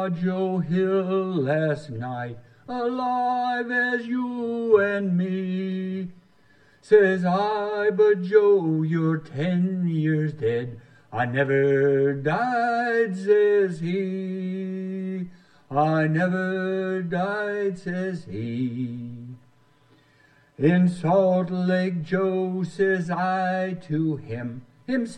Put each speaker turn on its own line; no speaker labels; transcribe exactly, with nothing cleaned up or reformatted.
saw Joe Hill last night, alive as you and me. Says I, but Joe, you're ten years dead. I never died, says he. I never died, says he. In Salt Lake Joe, says I to him, him